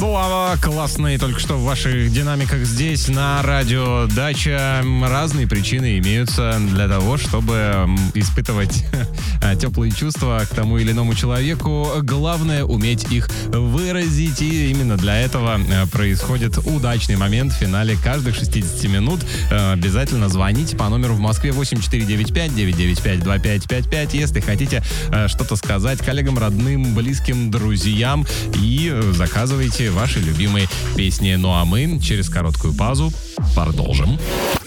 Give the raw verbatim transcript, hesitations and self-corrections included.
Слова классные только что в ваших динамиках здесь, на радио Дача. Разные причины имеются для того, чтобы испытывать теплые чувства к тому или иному человеку. Главное — уметь их выразить. И именно для этого происходит удачный момент в финале каждых шестьдесят минут. Обязательно звоните по номеру в Москве восемь четыре девять пять девять девять пять два пять пять пять, если хотите что-то сказать коллегам, родным, близким, друзьям, и заказывайте ваши любимые песни. Ну а мы через короткую паузу продолжим.